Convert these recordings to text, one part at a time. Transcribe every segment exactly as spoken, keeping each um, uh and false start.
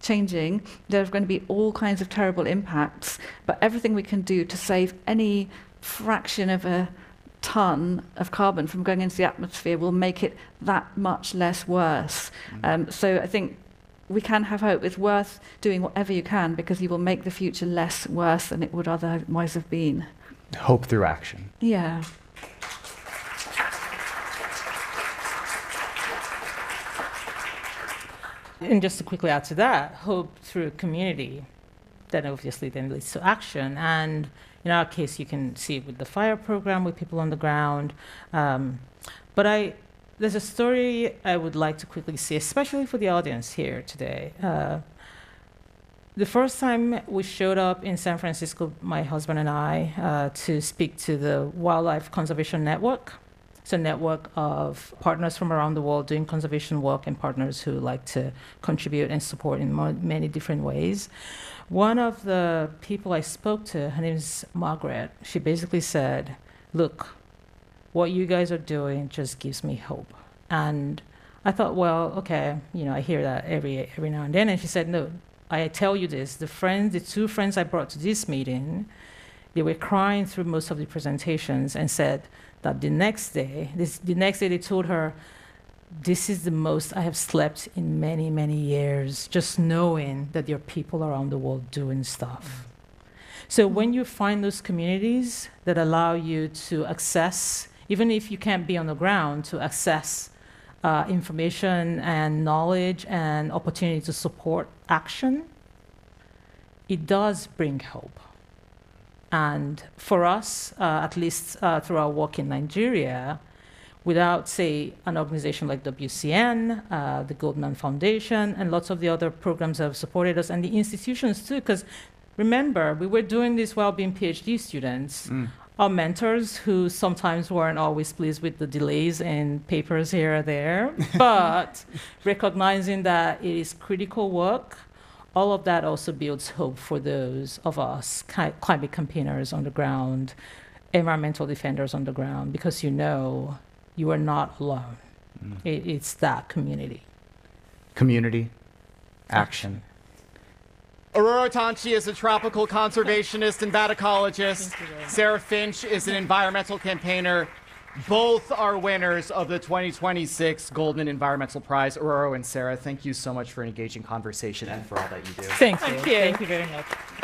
changing. There are going to be all kinds of terrible impacts, but everything we can do to save any fraction of a ton of carbon from going into the atmosphere will make it that much less worse. Mm. Um, so I think we can have hope. It's worth doing whatever you can because you will make the future less worse than it would otherwise have been. Hope through action. Yeah. And just to quickly add to that, hope through community, that obviously then leads to action. And in our case, you can see it with the fire program with people on the ground. Um, but I, there's a story I would like to quickly see, especially for the audience here today. Uh, the first time we showed up in San Francisco, my husband and I, uh, to speak to the Wildlife Conservation Network. It's a network of partners from around the world doing conservation work and partners who like to contribute and support in mo- many different ways. One of the people I spoke to, her name is Margaret, she basically said, look, what you guys are doing just gives me hope. And I thought, well, okay, you know, I hear that every every now and then. And she said, no, I tell you this, the friends, the two friends I brought to this meeting, they were crying through most of the presentations and said that the next day, this, the next day they told her, this is the most I have slept in many, many years, just knowing that there are people around the world doing stuff. So when you find those communities that allow you to access, even if you can't be on the ground, to access uh, information and knowledge and opportunity to support action, it does bring hope. And for us, uh, at least uh, through our work in Nigeria, without, say, an organization like W C N, uh, the Goldman Foundation, and lots of the other programs that have supported us, and the institutions too, because remember, we were doing this while being PhD students. Mm. Our mentors, who sometimes weren't always pleased with the delays in papers here or there, but recognizing that it is critical work, all of that also builds hope for those of us, ki- climate campaigners on the ground, environmental defenders on the ground, because you know you are not alone. Mm. It, it's that community. Community, action. Aurora Tanchi is a tropical conservationist and vaticologist. Sarah Finch is an environmental campaigner. Both are winners of the twenty twenty-six Goldman Environmental Prize. Aurora and Sarah, thank you so much for an engaging conversation and for all that you do. Thank you. Thank you, thank you very much.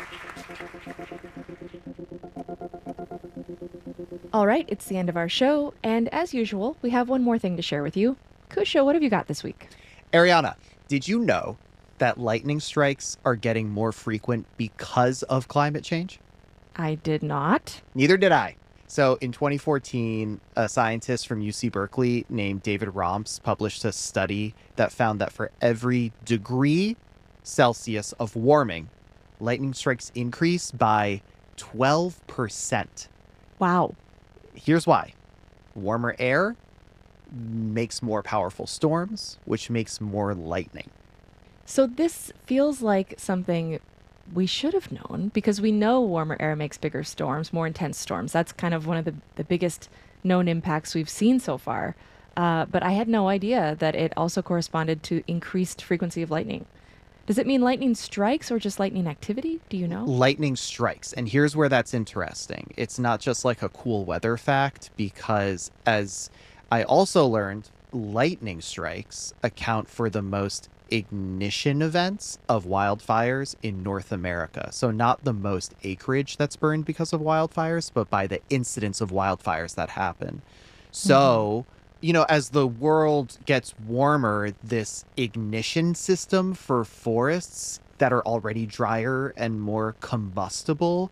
All right, it's the end of our show, and as usual, we have one more thing to share with you. Kusha, what have you got this week? Ariana, did you know that lightning strikes are getting more frequent because of climate change? I did not. Neither did I. So in twenty fourteen, a scientist from U C Berkeley named David Romps published a study that found that for every degree Celsius of warming, lightning strikes increase by twelve percent. Wow. Here's why. Warmer air makes more powerful storms, which makes more lightning. So this feels like something we should have known, because we know warmer air makes bigger storms, more intense storms. That's kind of one of the, the biggest known impacts we've seen so far. Uh, but I had no idea that it also corresponded to increased frequency of lightning. Does it mean lightning strikes or just lightning activity? Do you know? Lightning strikes. And here's where that's interesting. It's not just like a cool weather fact, because as I also learned, lightning strikes account for the most ignition events of wildfires in North America. So not the most acreage that's burned because of wildfires, but by the incidence of wildfires that happen. So, mm-hmm. you know, as the world gets warmer, this ignition system for forests that are already drier and more combustible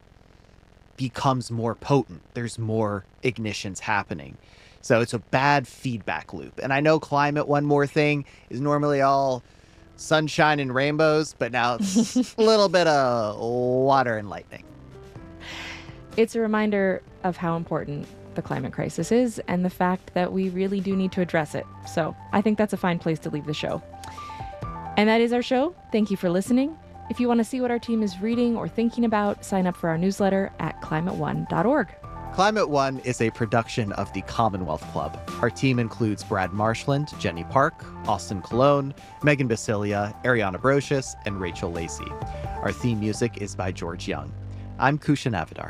becomes more potent. There's more ignitions happening. So it's a bad feedback loop. And I know Climate One More Thing is normally all sunshine and rainbows, but now it's a little bit of water and lightning. It's a reminder of how important the climate crisis is and the fact that we really do need to address it. So I think that's a fine place to leave the show. And that is our show. Thank you for listening. If you want to see what our team is reading or thinking about, sign up for our newsletter at climate one dot org. Climate One is a production of the Commonwealth Club. Our team includes Brad Marshland, Jenny Park, Austin Colon, Megan Basilia, Ariana Brocious, and Rachel Lacey. Our theme music is by George Young. I'm Kushan Avidar.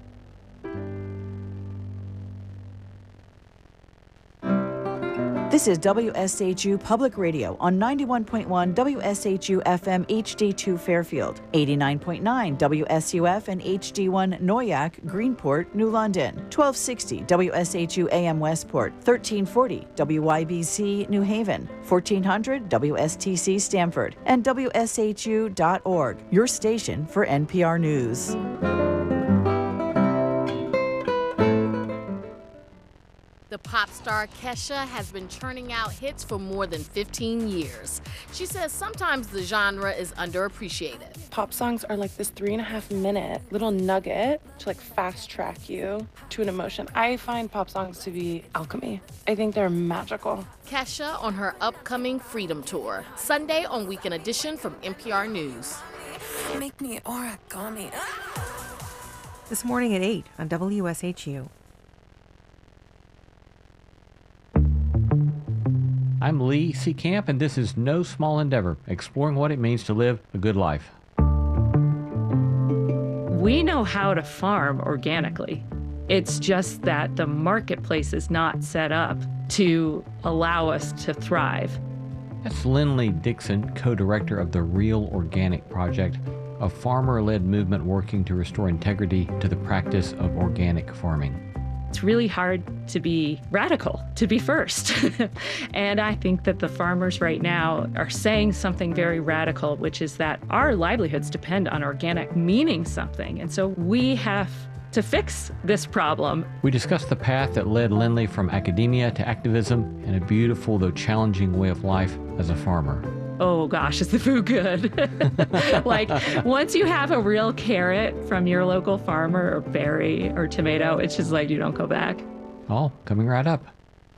This is W S H U Public Radio on ninety-one point one W S H U F M H D two Fairfield, eighty-nine point nine W S U F and H D one Noyak, Greenport, New London, twelve sixty W S H U A M Westport, thirteen forty W Y B C New Haven, fourteen hundred W S T C Stamford, and W S H U dot org, your station for N P R News. The pop star Kesha has been churning out hits for more than fifteen years. She says sometimes the genre is underappreciated. Pop songs are like this three and a half minute little nugget to like fast track you to an emotion. I find pop songs to be alchemy. I think they're magical. Kesha on her upcoming Freedom Tour, Sunday on Weekend Edition from N P R News. Make me origami. This morning at eight on W S H U. I'm Lee Seacamp, and this is No Small Endeavor, exploring what it means to live a good life. We know how to farm organically. It's just that the marketplace is not set up to allow us to thrive. That's Lindley Dixon, co-director of the Real Organic Project, a farmer-led movement working to restore integrity to the practice of organic farming. It's really hard to be radical, to be first. And I think that the farmers right now are saying something very radical, which is that our livelihoods depend on organic meaning something. And so we have to fix this problem. We discussed the path that led Lindley from academia to activism and a beautiful though challenging way of life as a farmer. Oh gosh, is the food good? Like, once you have a real carrot from your local farmer or berry or tomato, it's just like you don't go back. All coming right up.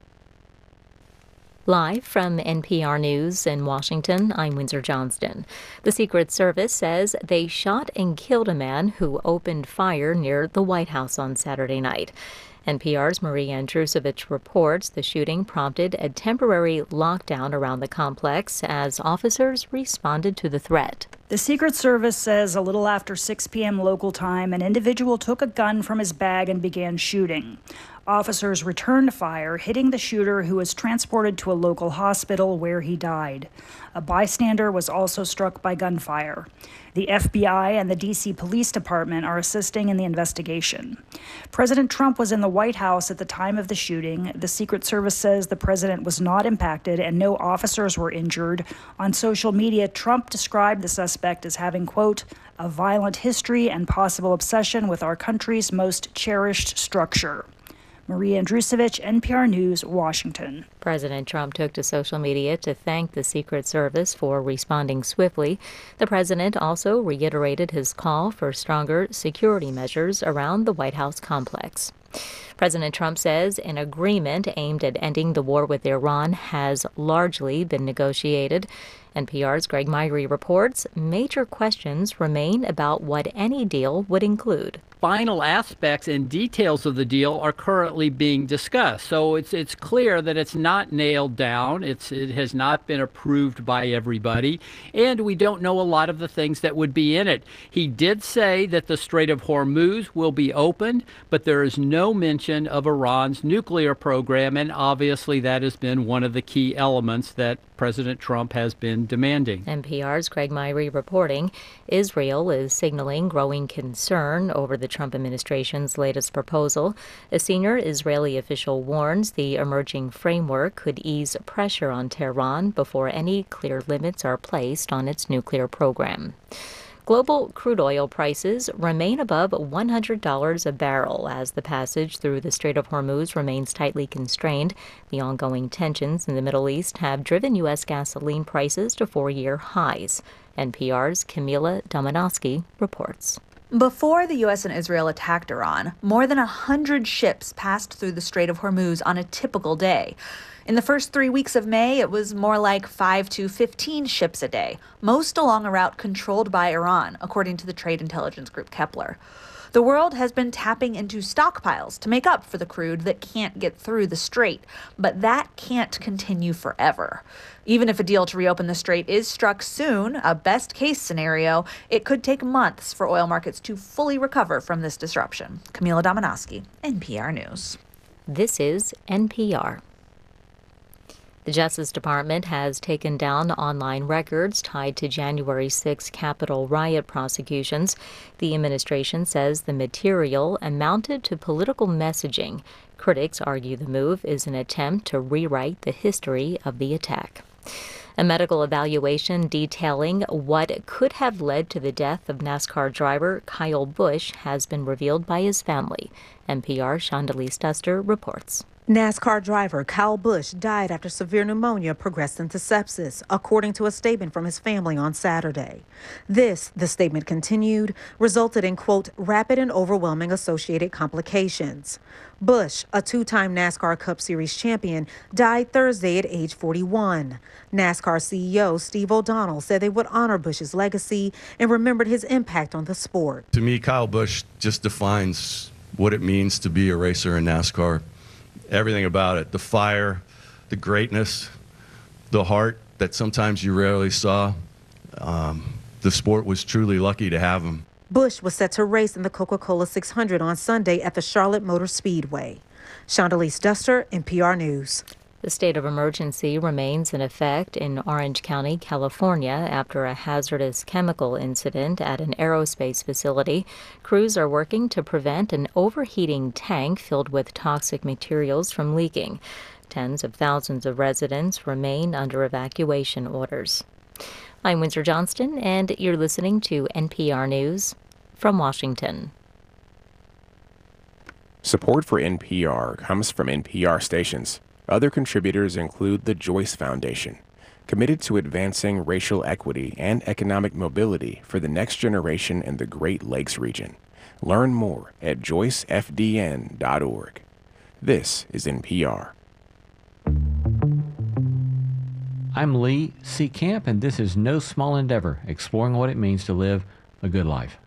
Live from N P R News in Washington, I'm Windsor Johnston. The Secret Service says they shot and killed a man who opened fire near the White House on Saturday night. N P R's Marie Andrusovich reports the shooting prompted a temporary lockdown around the complex as officers responded to the threat. The Secret Service says a little after six p.m. local time, an individual took a gun from his bag and began shooting. Officers returned fire, hitting the shooter, who was transported to a local hospital where he died. A bystander was also struck by gunfire. The F B I and the D C Police Department are assisting in the investigation. President Trump was in the White House at the time of the shooting. The Secret Service says the president was not impacted and no officers were injured. On social media, Trump described the suspect as having, quote, a violent history and possible obsession with our country's most cherished structure. Marie Andrusovich, N P R News, Washington. President Trump took to social media to thank the Secret Service for responding swiftly. The president also reiterated his call for stronger security measures around the White House complex. President Trump says an agreement aimed at ending the war with Iran has largely been negotiated. N P R's Greg Myrie reports major questions remain about what any deal would include. Final aspects and details of the deal are currently being discussed. So it's it's clear that it's not nailed down. It's it has not been approved by everybody, and we don't know a lot of the things that would be in it. He did say that the Strait of Hormuz will be opened, but there is no mention of Iran's nuclear program, and obviously that has been one of the key elements that President Trump has been demanding. N P R's Greg Myrie reporting Israel is signaling growing concern over the Trump administration's latest proposal. A senior Israeli official warns the emerging framework could ease pressure on Tehran before any clear limits are placed on its nuclear program. Global crude oil prices remain above one hundred dollars a barrel as the passage through the Strait of Hormuz remains tightly constrained. The ongoing tensions in the Middle East have driven U S gasoline prices to four-year highs. N P R's Camila Domonoski reports. Before the U S and Israel attacked Iran, more than one hundred ships passed through the Strait of Hormuz on a typical day. In the first three weeks of May, it was more like five to fifteen ships a day, most along a route controlled by Iran, according to the trade intelligence group Kepler. The world has been tapping into stockpiles to make up for the crude that can't get through the strait, but that can't continue forever. Even if a deal to reopen the strait is struck soon, a best-case scenario, it could take months for oil markets to fully recover from this disruption. Camila Dominowski, N P R News. This is N P R. The Justice Department has taken down online records tied to January sixth Capitol riot prosecutions. The administration says the material amounted to political messaging. Critics argue the move is an attempt to rewrite the history of the attack. A medical evaluation detailing what could have led to the death of NASCAR driver Kyle Busch has been revealed by his family. N P R Shondelise Duster reports. NASCAR driver Kyle Busch died after severe pneumonia progressed into sepsis, according to a statement from his family on Saturday. This, the statement continued, resulted in, quote, rapid and overwhelming associated complications. Busch, a two-time NASCAR Cup Series champion, died Thursday at age forty-one. NASCAR C E O Steve O'Donnell said they would honor Busch's legacy and remembered his impact on the sport. To me, Kyle Busch just defines what it means to be a racer in NASCAR. Everything about it, the fire, the greatness, the heart that sometimes you rarely saw. Um, the sport was truly lucky to have him. Busch was set to race in the Coca-Cola six hundred on Sunday at the Charlotte Motor Speedway. Shondelise Duster, N P R News. The state of emergency remains in effect in Orange County, California, after a hazardous chemical incident at an aerospace facility. Crews are working to prevent an overheating tank filled with toxic materials from leaking. Tens of thousands of residents remain under evacuation orders. I'm Windsor Johnston, and you're listening to N P R News from Washington. Support for N P R comes from N P R stations. Other contributors include the Joyce Foundation, committed to advancing racial equity and economic mobility for the next generation in the Great Lakes region. Learn more at joyce f d n dot org. This is N P R. I'm Lee C. Camp, and this is No Small Endeavor, exploring what it means to live a good life.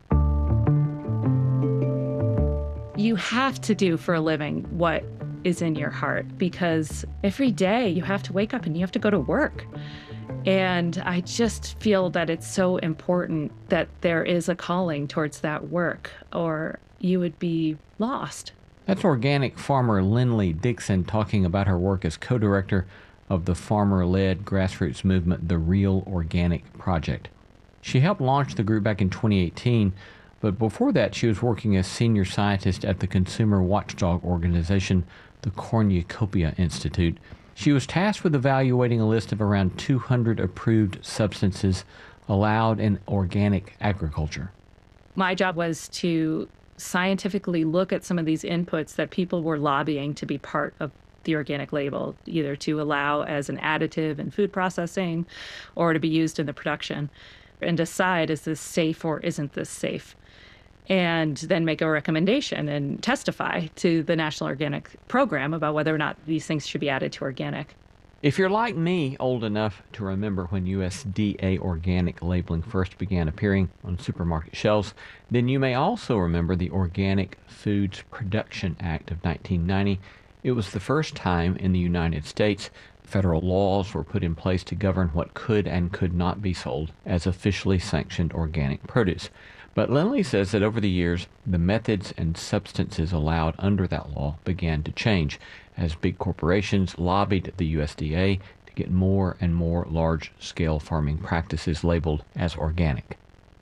You have to do for a living what is in your heart, because every day you have to wake up and you have to go to work. And I just feel that it's so important that there is a calling towards that work, or you would be lost. That's organic farmer Lindley Dixon talking about her work as co-director of the farmer-led grassroots movement, the Real Organic Project. She helped launch the group back in twenty eighteen, but before that she was working as senior scientist at the consumer watchdog organization, the Cornucopia Institute. She was tasked with evaluating a list of around two hundred approved substances allowed in organic agriculture. My job was to scientifically look at some of these inputs that people were lobbying to be part of the organic label, either to allow as an additive in food processing or to be used in the production, and decide, is this safe or isn't this safe? And then make a recommendation and testify to the National Organic Program about whether or not these things should be added to organic. If you're like me, old enough to remember when U S D A organic labeling first began appearing on supermarket shelves, then you may also remember the Organic Foods Production Act of nineteen ninety. It was the first time in the United States federal laws were put in place to govern what could and could not be sold as officially sanctioned organic produce. But Lindley says that over the years, the methods and substances allowed under that law began to change as big corporations lobbied the U S D A to get more and more large-scale farming practices labeled as organic.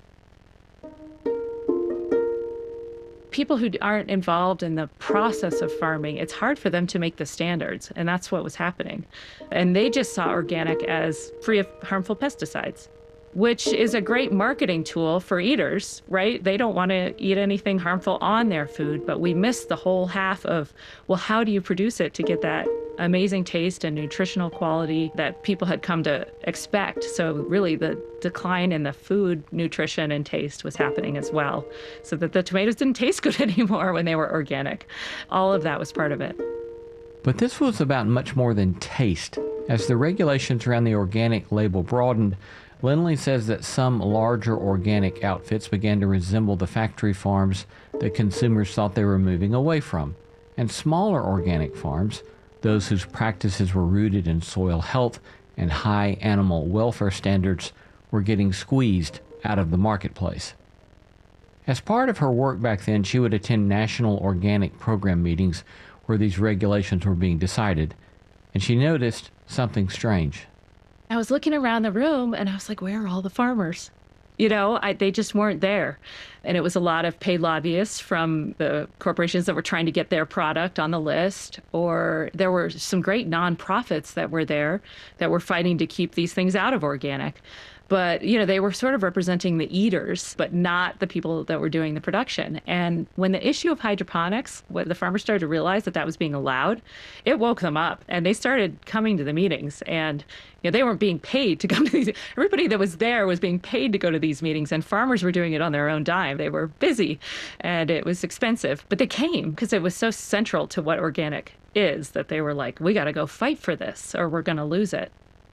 People who aren't involved in the process of farming, it's hard for them to make the standards, and that's what was happening. And they just saw organic as free of harmful pesticides, which is a great marketing tool for eaters, right? They don't want to eat anything harmful on their food, but we miss the whole half of, well, how do you produce it to get that amazing taste and nutritional quality that people had come to expect? So really the decline in the food nutrition and taste was happening as well, so that the tomatoes didn't taste good anymore when they were organic. All of that was part of it. But this was about much more than taste. As the regulations around the organic label broadened, Lindley says that some larger organic outfits began to resemble the factory farms that consumers thought they were moving away from, and smaller organic farms, those whose practices were rooted in soil health and high animal welfare standards, were getting squeezed out of the marketplace. As part of her work back then, she would attend national organic program meetings where these regulations were being decided, and she noticed something strange. I was looking around the room and I was like, where are all the farmers? You know, I, they just weren't there. And it was a lot of paid lobbyists from the corporations that were trying to get their product on the list, or there were some great nonprofits that were there that were fighting to keep these things out of organic. But, you know, they were sort of representing the eaters, but not the people that were doing the production. And when the issue of hydroponics, when the farmers started to realize that that was being allowed, it woke them up and they started coming to the meetings. And, you know, they weren't being paid to come to these. Everybody that was there was being paid to go to these meetings, and farmers were doing it on their own dime. They were busy and it was expensive, but they came because it was so central to what organic is that they were like, we got to go fight for this or we're going to lose it.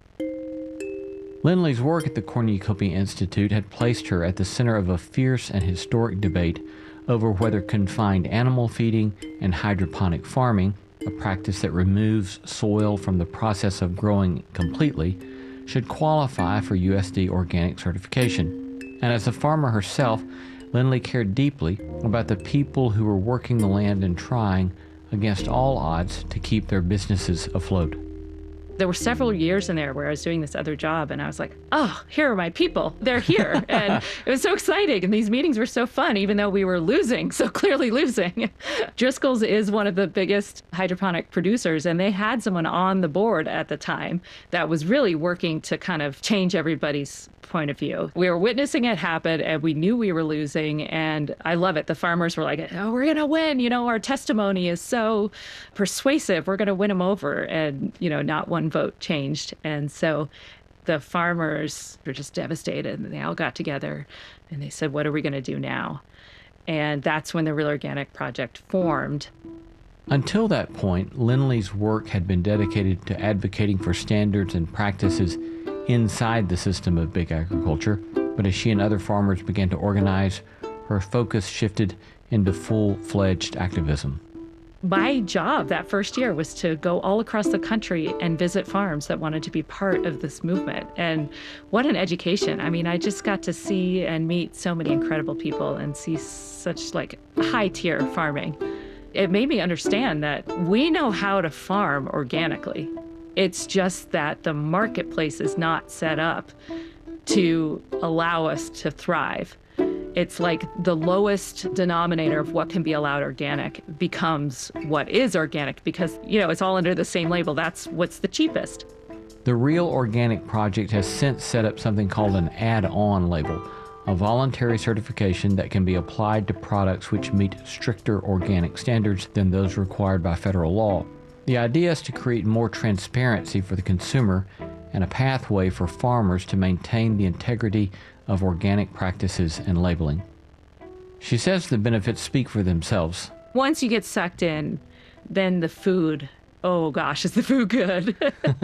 Lindley's work at the Cornucopia Institute had placed her at the center of a fierce and historic debate over whether confined animal feeding and hydroponic farming, a practice that removes soil from the process of growing completely, should qualify for U S D organic certification. And as a farmer herself, Lindley cared deeply about the people who were working the land and trying, against all odds, to keep their businesses afloat. There were several years in there where I was doing this other job and I was like, oh, here are my people. They're here. And it was so exciting. And these meetings were so fun, even though we were losing, so clearly losing. Driscoll's is one of the biggest hydroponic producers, and they had someone on the board at the time that was really working to kind of change everybody's point of view. We were witnessing it happen and we knew we were losing, and I love it. The farmers were like, oh, we're going to win. You know, our testimony is so persuasive. We're going to win them over. And, you know, not one vote changed. And so the farmers were just devastated, and they all got together and they said, what are we going to do now? And that's when the Real Organic Project formed. Until that point, Lindley's work had been dedicated to advocating for standards and practices inside the system of big agriculture, but as she and other farmers began to organize, her focus shifted into full-fledged activism. My job that first year was to go all across the country and visit farms that wanted to be part of this movement. And what an education. I mean, I just got to see and meet so many incredible people and see such like high-tier farming. It made me understand that we know how to farm organically. It's just that the marketplace is not set up to allow us to thrive. It's like the lowest denominator of what can be allowed organic becomes what is organic because, you know, it's all under the same label. That's what's the cheapest. The Real Organic Project has since set up something called an add-on label, a voluntary certification that can be applied to products which meet stricter organic standards than those required by federal law. The idea is to create more transparency for the consumer and a pathway for farmers to maintain the integrity of organic practices and labeling. She says the benefits speak for themselves. Once you get sucked in, then the food, oh gosh, is the food good?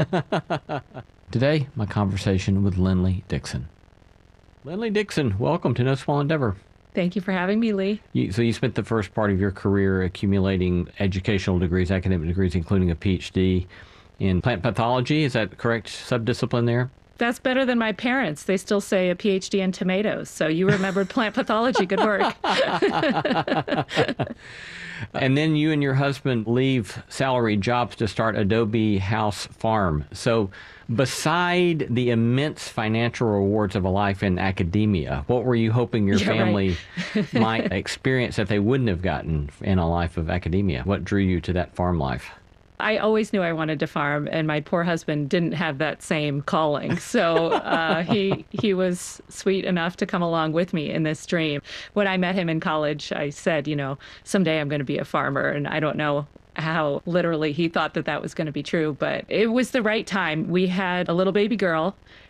Today, my conversation with Lindley Dixon. Lindley Dixon, welcome to No Small Endeavor. Thank you for having me, Lee. You, so you spent the first part of your career accumulating educational degrees, academic degrees, including a P H D in plant pathology. Is that the correct subdiscipline there? That's better than my parents. They still say a P H D in tomatoes. So you remembered plant pathology. Good work. And then you and your husband leave salaried jobs to start Adobe House Farm. So beside the immense financial rewards of a life in academia, what were you hoping your yeah, family right. might experience that they wouldn't have gotten in a life of academia? What drew you to that farm life? I always knew I wanted to farm, and my poor husband didn't have that same calling. So uh, he he was sweet enough to come along with me in this dream. When I met him in college, I said, you know, someday I'm going to be a farmer, and I don't know how literally he thought that that was going to be true, but it was the right time. We had a little baby girl.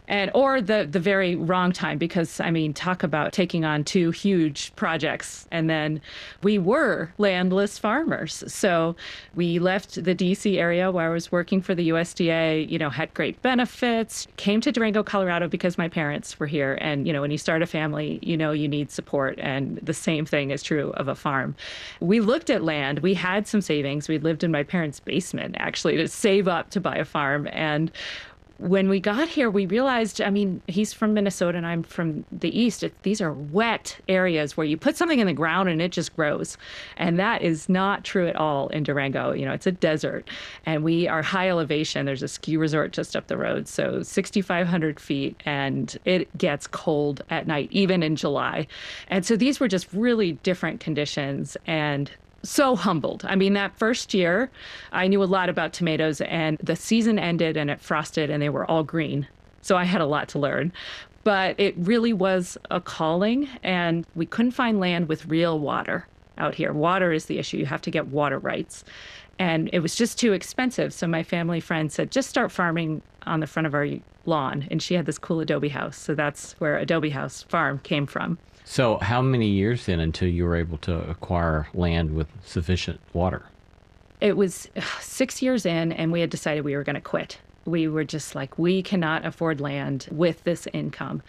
And or the the very wrong time, because I mean, talk about taking on two huge projects. And then we were landless farmers. So we left the D C area where I was working for the U S D A, you know, had great benefits, came to Durango, Colorado because my parents were here. And, you know, when you start a family, you know, you need support. And the same thing is true of a farm. We looked at land. We had some savings. We lived in my parents' basement, actually, to save up to buy a farm. And when we got here, we realized, I mean, he's from Minnesota and I'm from the East. It, these are wet areas where you put something in the ground and it just grows. And that is not true at all in Durango. You know, it's a desert and we are high elevation. There's a ski resort just up the road, so sixty-five hundred feet, and it gets cold at night, even in July. And so these were just really different conditions. And so humbled. I mean, that first year, I knew a lot about tomatoes, and the season ended and it frosted and they were all green. So I had a lot to learn. But it really was a calling, and we couldn't find land with real water out here. Water is the issue. You have to get water rights. And it was just too expensive. So my family friend said, just start farming on the front of our lawn. And she had this cool adobe house. So that's where Adobe House Farm came from. So how many years then until you were able to acquire land with sufficient water? It was six years in, and we had decided we were going to quit. We were just like, we cannot afford land with this income.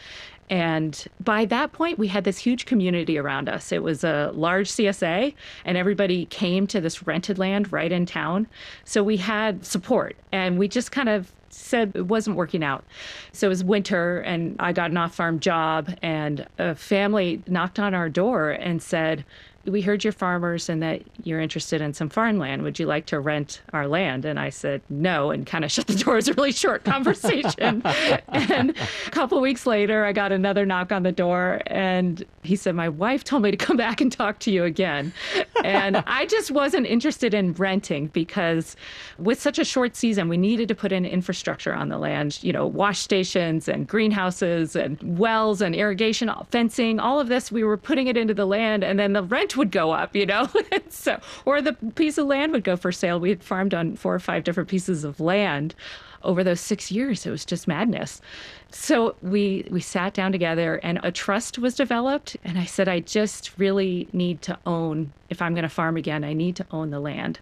And by that point, we had this huge community around us. It was a large C S A, and everybody came to this rented land right in town. So we had support, and we just kind of said it wasn't working out. So it was winter, and I got an off-farm job, and a family knocked on our door and said, we heard you're farmers and that you're interested in some farmland. Would you like to rent our land? And I said no, and kind of shut the door. It was a really short conversation. And a couple of weeks later, I got another knock on the door, and he said, my wife told me to come back and talk to you again. And I just wasn't interested in renting, because with such a short season, we needed to put in infrastructure on the land, you know, wash stations and greenhouses and wells and irrigation, fencing, all of this. We were putting it into the land, and then the rent would go up, you know, so, or the piece of land would go for sale. We had farmed on four or five different pieces of land over those six years. It was just madness. So we we sat down together, and a trust was developed. And I said, I just really need to own, if I'm going to farm again, I need to own the land.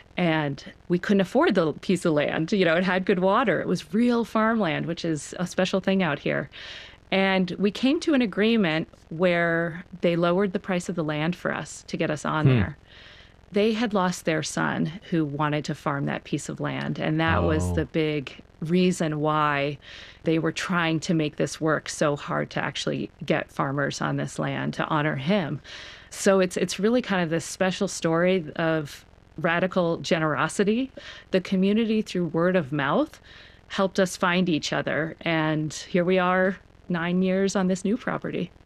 And we couldn't afford the piece of land. You know, it had good water. It was real farmland, which is a special thing out here. And we came to an agreement where they lowered the price of the land for us to get us on Hmm. there. They had lost their son who wanted to farm that piece of land. And that Oh. was the big reason why they were trying to make this work so hard to actually get farmers on this land to honor him. So it's it's really kind of this special story of radical generosity. The community, through word of mouth, helped us find each other. And here we are, nine years on this new property.